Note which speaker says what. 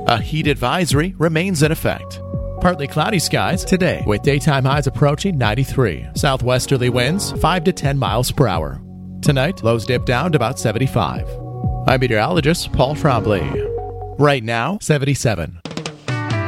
Speaker 1: A heat advisory remains in effect. Partly cloudy skies today with daytime highs approaching 93. Southwesterly winds 5 to 10 miles per hour. Tonight, lows dip down to about 75. I'm meteorologist Paul Trombley. Right now, 77.